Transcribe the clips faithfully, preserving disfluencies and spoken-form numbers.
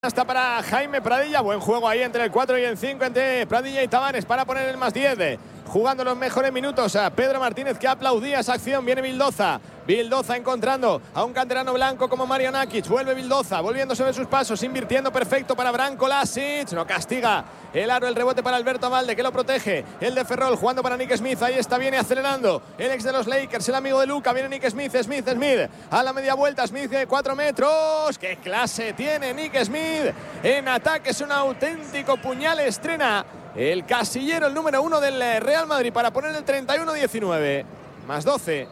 Está para Jaime Pradilla, buen juego ahí entre el cuatro y el cinco entre Pradilla y Tavares para poner el más diez, jugando los mejores minutos a Pedro Martínez, que aplaudía esa acción. Viene Vildoza, Vildoza encontrando a un canterano blanco como Mario Nakic, vuelve Vildoza, volviendo sobre sus pasos, invirtiendo perfecto para Branko Lasic, no castiga el aro, el rebote para Alberto Amalde, que lo protege, el de Ferrol jugando para Nick Smith, ahí está, viene acelerando el ex de los Lakers, el amigo de Luka, viene Nick Smith, Smith, Smith, a la media vuelta, Smith de cuatro metros, qué clase tiene Nick Smith en ataque, es un auténtico puñal, estrena el casillero, el número uno del Real Madrid para poner el treinta y uno diecinueve, más doce.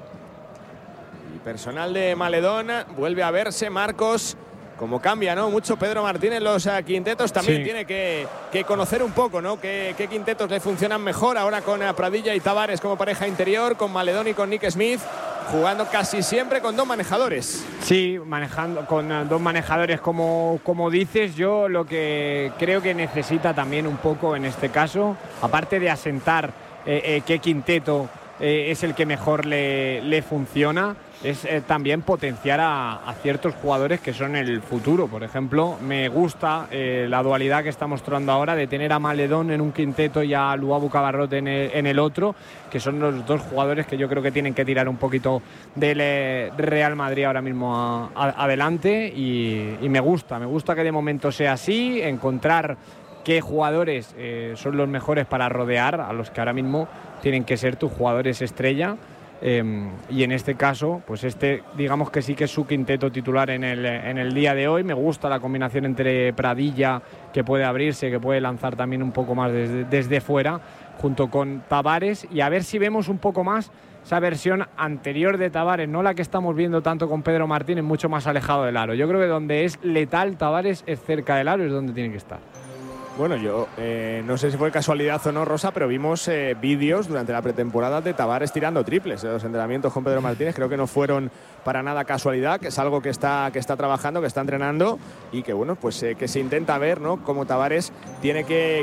Y personal de Maledón, vuelve a verse Marcos, como cambia, ¿no? Mucho Pedro Martínez, los uh, quintetos también sí. Tiene que, que conocer un poco, ¿no? Qué, qué quintetos le funcionan mejor ahora con uh, Pradilla y Tavares como pareja interior, con Maledón y con Nick Smith, jugando casi siempre con dos manejadores. Sí, manejando con uh, dos manejadores, como, como dices. Yo lo que creo que necesita también un poco en este caso, aparte de asentar eh, eh, qué quinteto eh, es el que mejor le, le funciona, es eh, también potenciar a, a ciertos jugadores que son el futuro. Por ejemplo, me gusta eh, la dualidad que está mostrando ahora de tener a Maledón en un quinteto y a Luabu Cabarrot en el, en el otro, que son los dos jugadores que yo creo que tienen que tirar un poquito del eh, Real Madrid ahora mismo a, a, adelante y, y me gusta, me gusta que de momento sea así, encontrar qué jugadores eh, son los mejores para rodear a los que ahora mismo tienen que ser tus jugadores estrella. Eh, y en este caso, pues este digamos que sí que es su quinteto titular en el, en el día de hoy. Me gusta la combinación entre Pradilla, que puede abrirse, que puede lanzar también un poco más desde, desde fuera, junto con Tavares, y a ver si vemos un poco más esa versión anterior de Tavares, no la que estamos viendo tanto con Pedro Martínez, mucho más alejado del aro. Yo creo que donde es letal Tavares es cerca del aro, es donde tiene que estar. Bueno, yo eh, no sé si fue casualidad o no, Rosa, pero vimos eh, vídeos durante la pretemporada de Tavares tirando triples. Los entrenamientos con Pedro Martínez creo que no fueron para nada casualidad, que es algo que está, que está trabajando, que está entrenando y que, bueno, pues eh, que se intenta ver, ¿no?, cómo Tavares tiene que,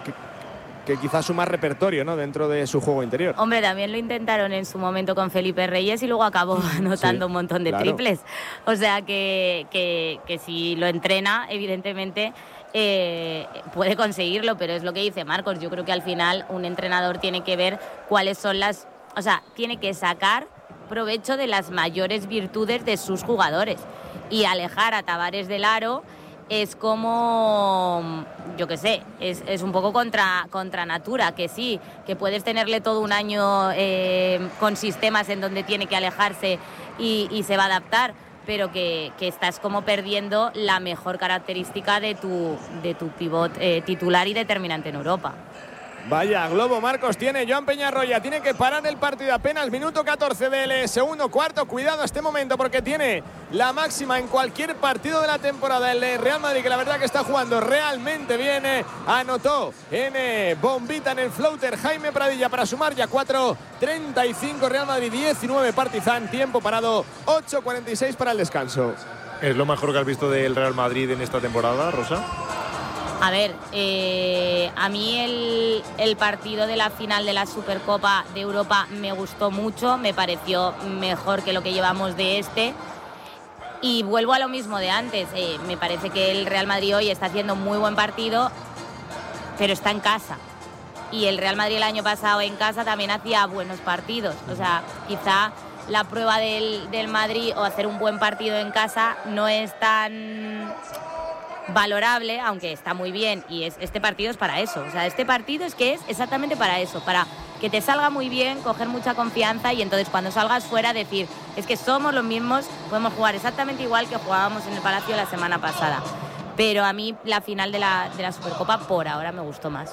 que, que quizás sumar repertorio, ¿no?, dentro de su juego interior. Hombre, también lo intentaron en su momento con Felipe Reyes y luego acabó anotando sí, un montón de claro. triples. O sea que, que, que si lo entrena, evidentemente Eh, puede conseguirlo, pero es lo que dice Marcos. Yo creo que al final un entrenador tiene que ver cuáles son las, o sea, tiene que sacar provecho de las mayores virtudes de sus jugadores, y alejar a Tavares del aro es como, yo qué sé, es, es un poco contra, contra natura, que sí, que puedes tenerle todo un año eh, con sistemas en donde tiene que alejarse y, y se va a adaptar, pero que, que estás como perdiendo la mejor característica de tu, de tu pivot eh, titular y determinante en Europa. Vaya globo Marcos tiene Joan Peñarroya, tiene que parar el partido apenas minuto catorce del segundo cuarto. Cuidado a este momento porque tiene la máxima en cualquier partido de la temporada el Real Madrid, que la verdad que está jugando realmente bien. Anotó en eh, bombita en el floater Jaime Pradilla para sumar ya cuatro treinta y cinco Real Madrid diecinueve Partizan, tiempo parado ocho cuarenta y seis para el descanso. ¿Es lo mejor que has visto del Real Madrid en esta temporada, Rosa? A ver, eh, a mí el, el partido de la final de la Supercopa de Europa me gustó mucho, me pareció mejor que lo que llevamos de este. Y vuelvo a lo mismo de antes, eh, me parece que el Real Madrid hoy está haciendo muy buen partido, pero está en casa. Y el Real Madrid el año pasado en casa también hacía buenos partidos. O sea, quizá la prueba del, del Madrid o hacer un buen partido en casa no es tan valorable, aunque está muy bien, y es, este partido es para eso. O sea, este partido es que es exactamente para eso, para que te salga muy bien, coger mucha confianza y entonces cuando salgas fuera decir, es que somos los mismos, podemos jugar exactamente igual que jugábamos en el Palacio la semana pasada. Pero a mí la final de la, de la Supercopa por ahora me gustó más.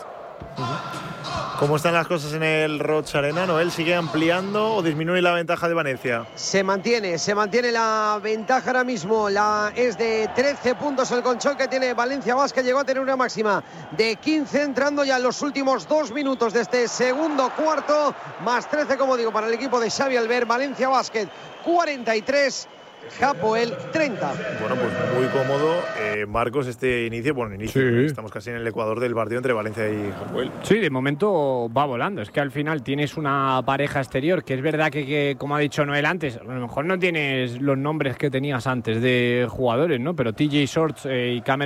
¿Cómo están las cosas en el Roig Arena? ¿Noel sigue ampliando o disminuye la ventaja de Valencia? Se mantiene, se mantiene la ventaja ahora mismo. La es de trece puntos el colchón que tiene Valencia Basket. Llegó a tener una máxima de quince entrando ya en los últimos dos minutos de este segundo cuarto. Más trece, como digo, para el equipo de Xavi Albert. Valencia Basket cuarenta y tres, Hapoel treinta. Bueno, pues muy cómodo, eh, Marcos, este inicio. Bueno, inicio, Sí. estamos casi en el ecuador del partido entre Valencia y Hapoel. Sí, de momento va volando. Es que al final tienes una pareja exterior, que es verdad que, que, como ha dicho Noel antes, a lo mejor no tienes los nombres que tenías antes de jugadores, ¿no? Pero T J Shorts eh, y Cameron